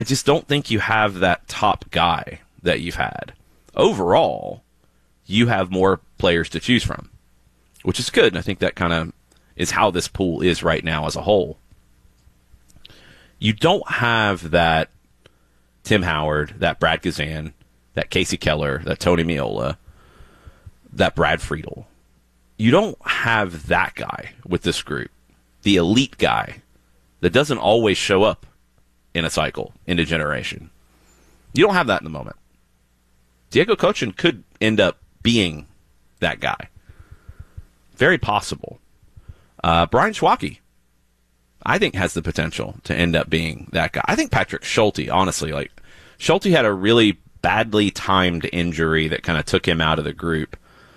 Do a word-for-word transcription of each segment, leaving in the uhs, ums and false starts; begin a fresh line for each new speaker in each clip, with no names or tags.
I just don't think you have that top guy that you've had. Overall, you have more players to choose from, which is good. And I think that kind of is how this pool is right now as a whole. You don't have that Tim Howard, that Brad Guzan, that Casey Keller, that Tony Meola, that Brad Friedel. You don't have that guy with this group, the elite guy that doesn't always show up in a cycle, in a generation. You don't have that in the moment. Diego Cochin could end up being that guy. Very possible. Uh, Brian Schwacke, I think, has the potential to end up being that guy. I think Patrick Schulte, honestly, like, Schulte had a really badly timed injury that kind of took him out of the group.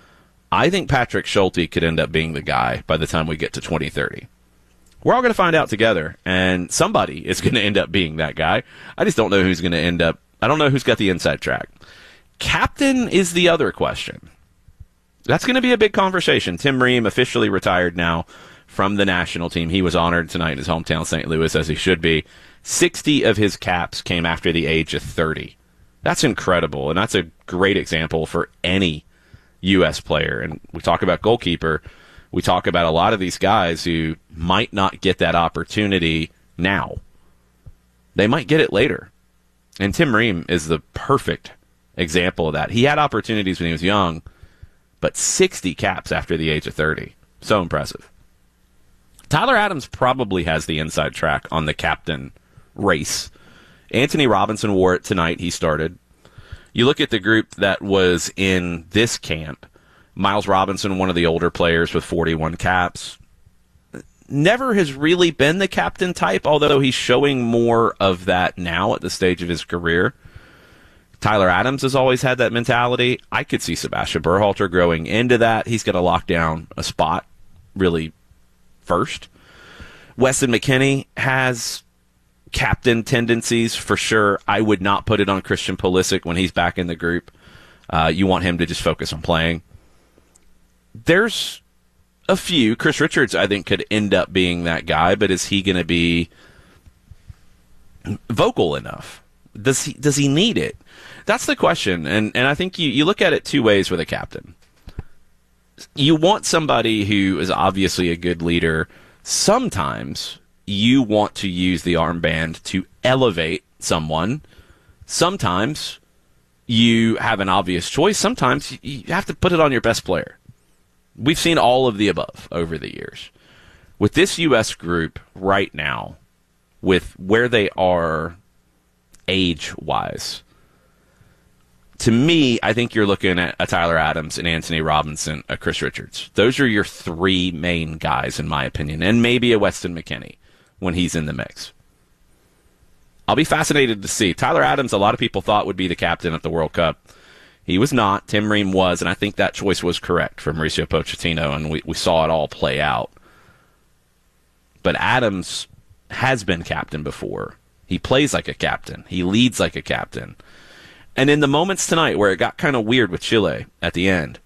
I think Patrick Schulte could end up being the guy by the time we get to twenty thirty. We're all going to find out together, and somebody is going to end up being that guy. I just don't know who's going to end up. I don't know who's got the inside track. Captain is the other question. That's going to be a big conversation. Tim Ream officially retired now from the national team. He was honored tonight in his hometown, Saint Louis, as he should be. sixty of his caps came after the age of thirty. That's incredible, and that's a great example for any U S player. And we talk about goalkeeper. We talk about a lot of these guys who might not get that opportunity now. They might get it later. And Tim Ream is the perfect example of that. He had opportunities when he was young, but sixty caps after the age of thirty. So impressive. Tyler Adams probably has the inside track on the captain race. Anthony Robinson wore it tonight. He started. You look at the group that was in this camp. Miles Robinson, one of the older players with forty-one caps, never has really been the captain type, although he's showing more of that now at the stage of his career. Tyler Adams has always had that mentality. I could see Sebastian Berhalter growing into that. He's got to lock down a spot really first. Weston McKennie has captain tendencies for sure. I would not put it on Christian Pulisic when he's back in the group. Uh, you want him to just focus on playing. There's a few. Chris Richards, I think, could end up being that guy, but is he going to be vocal enough? Does he does he need it? That's the question, and and I think you, you look at it two ways with a captain. You want somebody who is obviously a good leader. Sometimes you want to use the armband to elevate someone. Sometimes you have an obvious choice. Sometimes you have to put it on your best player. We've seen all of the above over the years. With this U S group right now, with where they are age-wise, to me, I think you're looking at a Tyler Adams, an Anthony Robinson, a Chris Richards. Those are your three main guys, in my opinion, and maybe a Weston McKennie when he's in the mix. I'll be fascinated to see. Tyler Adams, a lot of people thought would be the captain at the World Cup. He was not. Tim Ream was, and I think that choice was correct for Mauricio Pochettino, and we, we saw it all play out. But Adams has been captain before. He plays like a captain. He leads like a captain. And in the moments tonight where it got kind of weird with Chile at the end,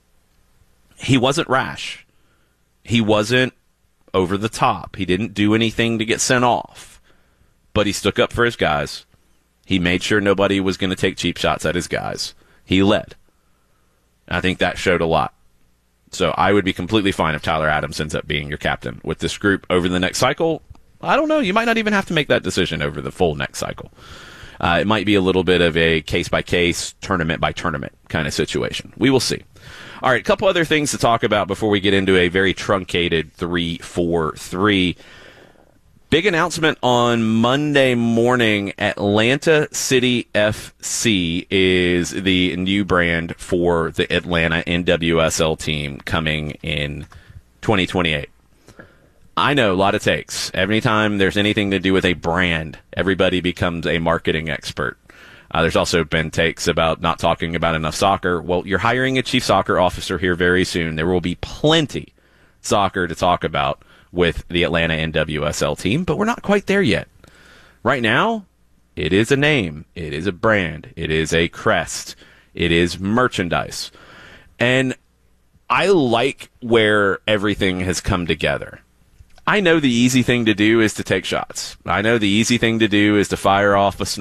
he wasn't rash. He wasn't over the top. He didn't do anything to get sent off. But he stuck up for his guys. He made sure nobody was going to take cheap shots at his guys. He led. I think that showed a lot. So I would be completely fine if Tyler Adams ends up being your captain with this group over the next cycle. I don't know. You might not even have to make that decision over the full next cycle. Uh, it might be a little bit of a case-by-case, tournament-by-tournament kind of situation. We will see. All right, a couple other things to talk about before we get into a very truncated three four three. Big announcement on Monday morning. Atlanta City F C is the new brand for the Atlanta N W S L team coming in twenty twenty-eight. I know, a lot of takes. Every time there's anything to do with a brand, everybody becomes a marketing expert. Uh, there's also been takes about not talking about enough soccer. Well, you're hiring a chief soccer officer here very soon. There will be plenty soccer to talk about with the Atlanta N W S L team, but we're not quite there yet. Right now, it is a name. It is a brand. It is a crest. It is merchandise. And I like where everything has come together. I know the easy thing to do is to take shots. I know the easy thing to do is to fire off a